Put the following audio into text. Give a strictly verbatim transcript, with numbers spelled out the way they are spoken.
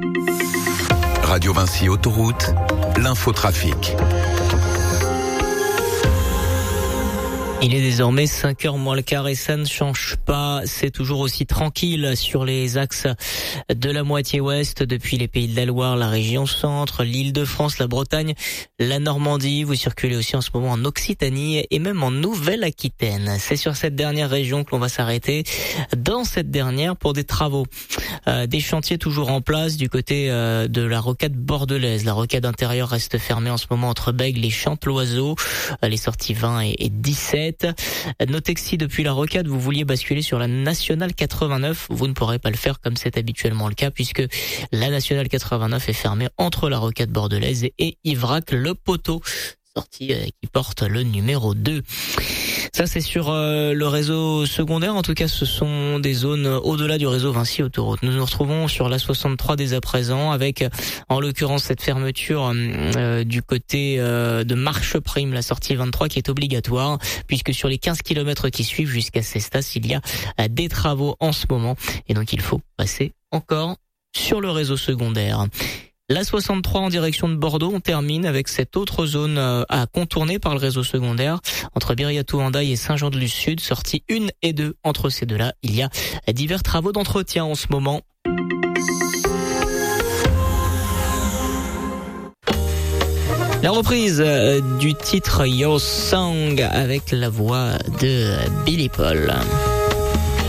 Radio Vinci Autoroute, l'infotrafic. Il est désormais cinq heures moins le quart et ça ne change pas. C'est toujours aussi tranquille sur les axes de la moitié ouest, depuis les Pays de la Loire, la région centre, l'Île-de-France, la Bretagne, la Normandie. Vous circulez aussi en ce moment en Occitanie et même en Nouvelle-Aquitaine. C'est sur cette dernière région que l'on va s'arrêter. Dans cette dernière, pour des travaux. Euh, des chantiers toujours en place du côté euh, de la rocade bordelaise. La rocade intérieure reste fermée en ce moment entre Bègles et Chanteloiseau. Euh, les sorties vingt et, et dix-sept. Notez que si depuis la rocade vous vouliez basculer sur la nationale quatre-vingt-neuf, vous ne pourrez pas le faire comme c'est habituellement le cas, puisque la nationale quatre-vingt-neuf est fermée entre la rocade bordelaise et Ivrac le poteau, sortie qui porte le numéro deux. Ça, c'est sur euh, le réseau secondaire. En tout cas, ce sont des zones au-delà du réseau Vinci Autoroute. Nous nous retrouvons sur la soixante-trois dès à présent, avec, en l'occurrence, cette fermeture euh, du côté euh, de Marcheprime, la sortie vingt-trois, qui est obligatoire, puisque sur les quinze kilomètres qui suivent jusqu'à Cestas, il y a euh, des travaux en ce moment. Et donc, il faut passer encore sur le réseau secondaire. La soixante-trois en direction de Bordeaux, on termine avec cette autre zone à contourner par le réseau secondaire entre Biriatou-Hendaye et Saint-Jean-de-Luz-Sud, sortie un et deux. Entre ces deux-là, il y a divers travaux d'entretien en ce moment. La reprise du titre Your Song avec la voix de Billy Paul.